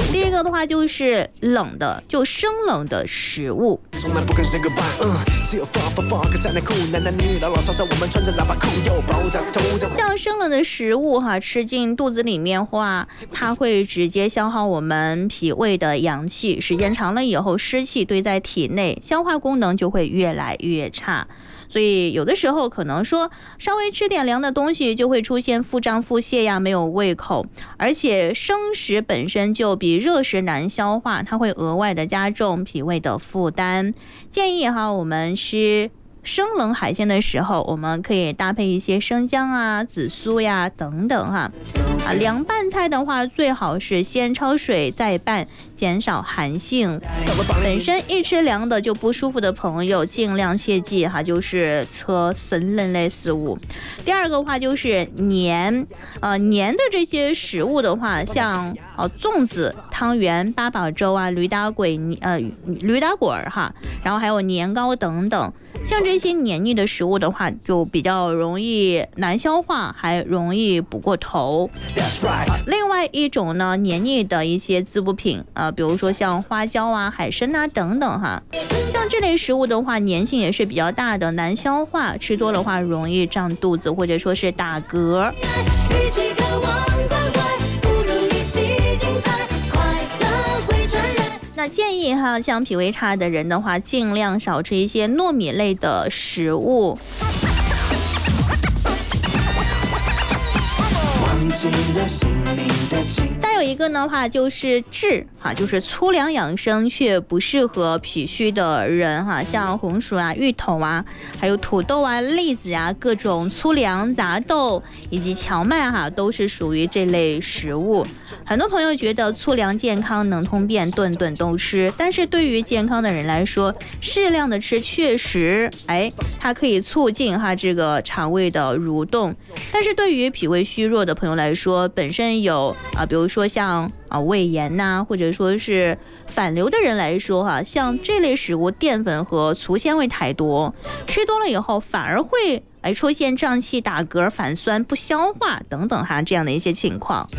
第一个的话就是冷的，就生冷的食物。像生冷的食物吃进肚子里面话，它会直接消耗我们脾胃的阳气，时间长了以后，湿气堆在体内，消化功能就会越来越差。所以有的时候可能说稍微吃点凉的东西就会出现腹胀腹泻呀，没有胃口，而且生食本身就比热食难消化，它会额外的加重脾胃的负担。建议我们吃生冷海鲜的时候，我们可以搭配一些生姜啊、紫苏呀等等凉拌菜的话，最好是先焯水再拌，减少寒性。本身一吃凉的就不舒服的朋友，尽量切记就是吃生冷类食物。第二个话就是黏的这些食物的话，像粽子、汤圆、八宝粥啊、驴打滚然后还有年糕等等。像这些黏腻的食物的话，就比较容易难消化，还容易补过头。另外一种呢，黏腻的一些滋补品比如说像花椒啊、海参啊等等像这类食物的话，粘性也是比较大的，难消化，吃多的话容易胀肚子或者说是打嗝。那建议像脾胃差的人的话，尽量少吃一些糯米类的食物。再有一个的话就是治就是粗粮养生却不适合脾虚的人像红薯啊、芋头啊，还有土豆啊、栗子啊，各种粗粮、杂豆以及荞麦都是属于这类食物。很多朋友觉得粗粮健康，能通便，顿顿都吃，但是对于健康的人来说，适量的吃确实它可以促进这个肠胃的蠕动，但是对于脾胃虚弱的朋友来说，本身有比如说像胃炎呐，或者说是反流的人来说像这类食物淀粉和粗纤维太多，吃多了以后反而会出现胀气、打嗝、反酸、不消化等等这样的一些情况。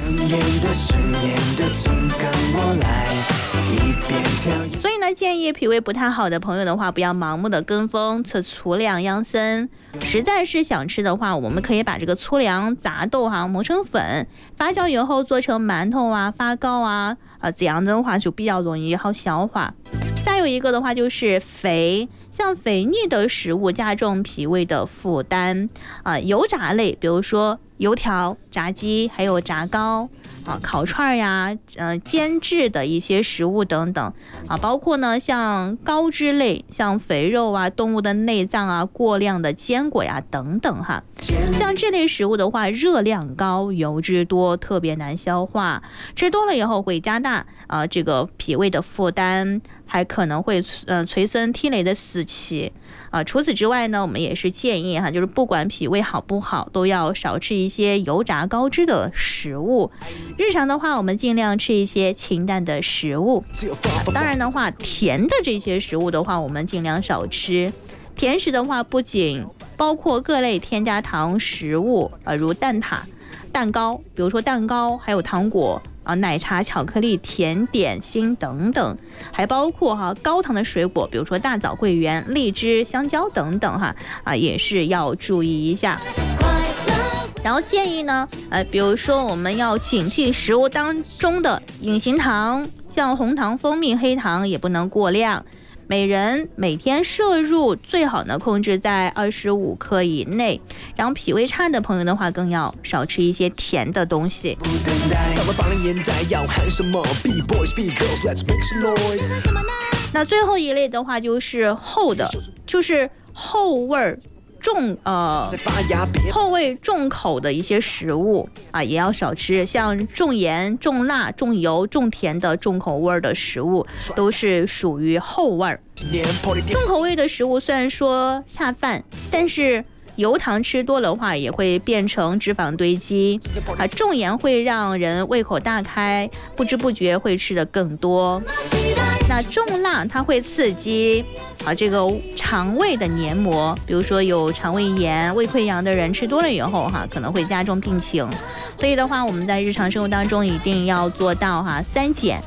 所以呢，建议脾胃不太好的朋友的话，不要盲目的跟风吃粗粮养生。实在是想吃的话，我们可以把这个粗粮、杂豆磨成粉，发酵以后做成馒头啊、发糕啊，这样的话就比较容易好消化。再有一个的话就是肥，像肥腻的食物加重脾胃的负担油炸类，比如说油条、炸鸡，还有炸糕烤串呀、煎制的一些食物等等包括呢像膏脂类，像肥肉啊、动物的内脏啊、过量的坚果呀等等像这类食物的话，热量高、油脂多，特别难消化，吃多了以后会加大这个脾胃的负担，还可能会催生体内的湿气除此之外呢，我们也是建议就是不管脾胃好不好，都要少吃一些油炸高脂的食物。日常的话，我们尽量吃一些清淡的食物当然的话，甜的这些食物的话，我们尽量少吃。甜食的话，不仅包括各类添加糖食物如蛋挞、蛋糕，比如说蛋糕，还有糖果奶茶、巧克力、甜点心等等，还包括高糖的水果，比如说大枣、桂圆、荔枝、香蕉等等也是要注意一下。然后建议呢比如说我们要警惕食物当中的隐形糖，像红糖、蜂蜜、黑糖也不能过量，每人每天摄入最好呢控制在25克以内，然后脾胃差的朋友的话，更要少吃一些甜的东西。那最后一类的话就是厚的，就是后味重口的一些食物也要少吃，像重盐、重辣、重油、重甜的重口味的食物都是属于后味。重口味的食物虽然说下饭，但是油糖吃多的话也会变成脂肪堆积重盐会让人胃口大开，不知不觉会吃得更多。那重辣它会刺激这个肠胃的黏膜，比如说有肠胃炎、胃溃疡的人吃多了以后可能会加重病情。所以的话，我们在日常生活当中一定要做到3减